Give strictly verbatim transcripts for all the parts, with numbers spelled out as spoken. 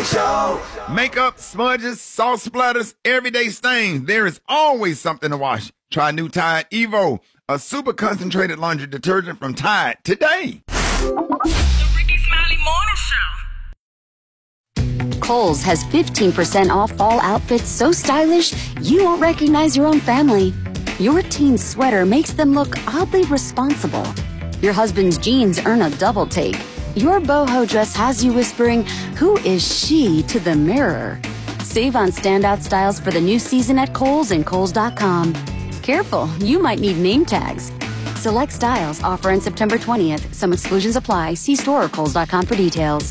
Show. Makeup, smudges, salt splatters, everyday stains. There is always something to wash. Try new Tide Evo, a super concentrated laundry detergent from Tide today. The Ricky Smiley Morning Show. Kohl's has fifteen percent off all outfits so stylish you won't recognize your own family. Your teen sweater makes them look oddly responsible. Your husband's jeans earn a double take. Your boho dress has you whispering, "Who is she?" to the mirror. Save on standout styles for the new season at Kohl's and Kohl's dot com. Careful, you might need name tags. Select styles offer on September twentieth. Some exclusions apply. See store or Kohl's dot com for details.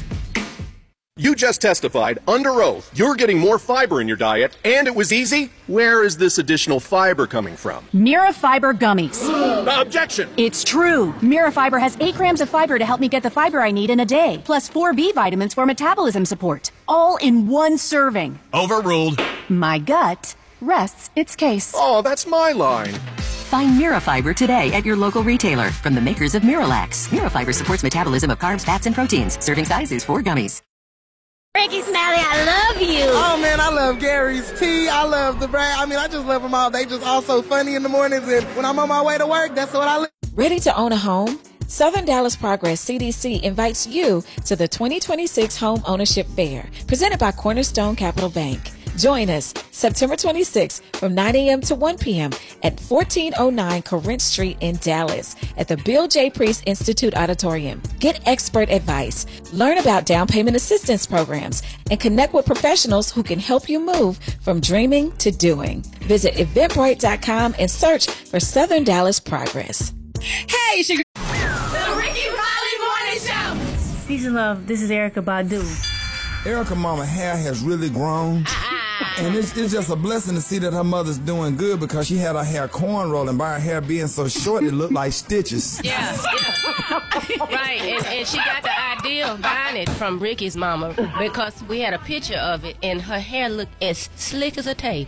You just testified under oath you're getting more fiber in your diet, and it was easy. Where is this additional fiber coming from? Mirafiber gummies. Objection! It's true. Mirafiber has eight grams of fiber to help me get the fiber I need in a day, plus four B vitamins for metabolism support, all in one serving. Overruled. My gut rests its case. Oh, that's my line. Find Mirafiber today at your local retailer from the makers of Miralax. Mirafiber supports metabolism of carbs, fats, and proteins. Serving size is four gummies. Ricky Smiley, I love you. Oh, man, I love Gary's tea. I love the brand. I mean, I just love them all. They just all so funny in the mornings. And when I'm on my way to work, that's what I live. Ready to own a home? Southern Dallas Progress C D C invites you to the twenty twenty-six Home Ownership Fair, presented by Cornerstone Capital Bank. Join us September twenty-sixth from nine a.m. to one p.m. at fourteen oh nine Corinth Street in Dallas at the Bill J. Priest Institute Auditorium. Get expert advice, learn about down payment assistance programs, and connect with professionals who can help you move from dreaming to doing. Visit eventbrite dot com and search for Southern Dallas Progress. Hey, sugar. The Ricky Smiley Morning Show. Peace and love. This is Erykah Badu. Erykah mama hair has really grown. And it's, it's just a blessing to see that her mother's doing good, because she had her hair cornroll, and by her hair being so short, it looked like stitches. Yeah, yeah. Right, and, and she got the idea of buying it from Ricky's mama because we had a picture of it, and her hair looked as slick as a tape.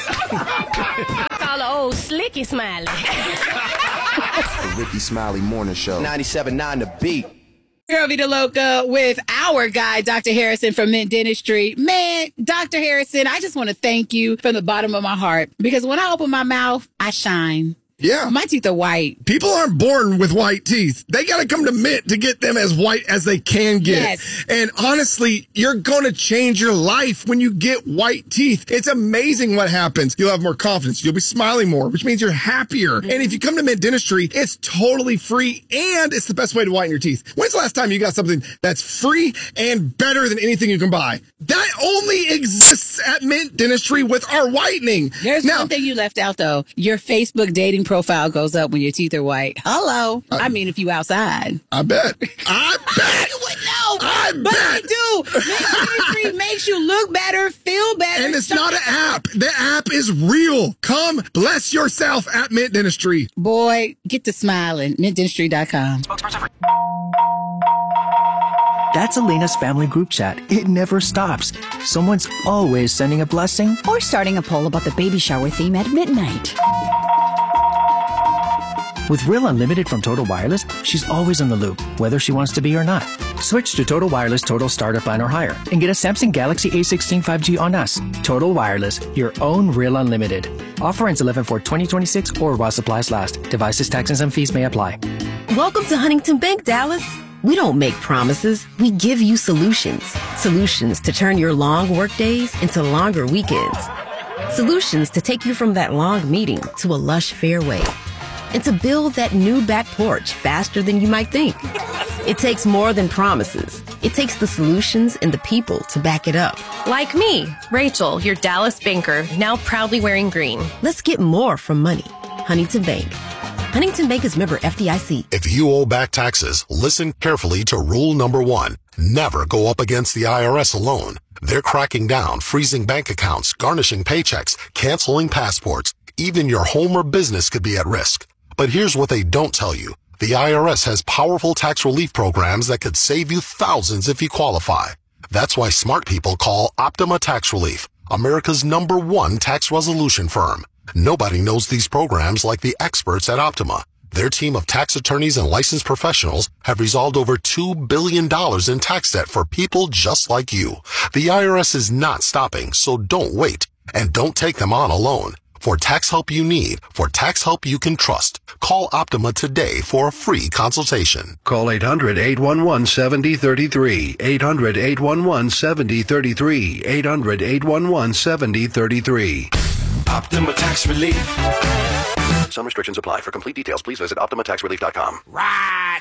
I call her old Slicky Smiley. The Ricky Smiley Morning Show. ninety-seven point nine The Beat. Girl Vida Loca with our guy, Doctor Harrison from Mint Dentistry. Man, Doctor Harrison, I just want to thank you from the bottom of my heart, because when I open my mouth, I shine. Yeah. My teeth are white. People aren't born with white teeth. They got to come to Mint to get them as white as they can get. Yes. And honestly, you're going to change your life when you get white teeth. It's amazing what happens. You'll have more confidence. You'll be smiling more, which means you're happier. Mm-hmm. And if you come to Mint Dentistry, it's totally free, and it's the best way to whiten your teeth. When's the last time you got something that's free and better than anything you can buy? That only exists at Mint Dentistry with our whitening. There's now, one thing you left out, though. Your Facebook dating profile goes up when your teeth are white. Hello. I, I mean, if you outside. I bet. I bet. You would know. I but bet. they do. Mint Dentistry makes you look better, feel better. And it's not an app. The app is real. Come bless yourself at Mint Dentistry. Boy, get to smiling. mint dentistry dot com. That's Elena's family group chat. It never stops. Someone's always sending a blessing Or starting a poll about the baby shower theme at midnight. With Real Unlimited from Total Wireless, she's always in the loop, whether she wants to be or not. Switch to Total Wireless Total Starter Plan or higher and get a Samsung Galaxy A sixteen five G on us. Total Wireless, your own Real Unlimited. Offer ends eleven four twenty twenty-six or while supplies last. Devices, taxes, and fees may apply. Welcome to Huntington Bank, Dallas. We don't make promises. We give you solutions. Solutions to turn your long work days into longer weekends. Solutions to take you from that long meeting to a lush fairway. And to build that new back porch faster than you might think. It takes more than promises. It takes the solutions and the people to back it up. Like me, Rachel, your Dallas banker, now proudly wearing green. Let's get more from money. Huntington Bank. Huntington Bank is member F D I C. If you owe back taxes, listen carefully to rule number one. Never go up against the I R S alone. They're cracking down, freezing bank accounts, garnishing paychecks, canceling passports. Even your home or business could be at risk. But here's what they don't tell you. The I R S has powerful tax relief programs that could save you thousands if you qualify. That's why smart people call Optima Tax Relief, America's number one tax resolution firm. Nobody knows these programs like the experts at Optima. Their team of tax attorneys and licensed professionals have resolved over two billion dollars in tax debt for people just like you. The I R S is not stopping, so don't wait. And don't take them on alone. For tax help you need, for tax help you can trust, call Optima today for a free consultation. Call eight hundred, eight one one, seven zero three three. eight hundred, eight one one, seven zero three three. eight hundred, eight one one, seven zero three three. Optima Tax Relief. Some restrictions apply. For complete details, please visit Optima Tax Relief dot com. Right.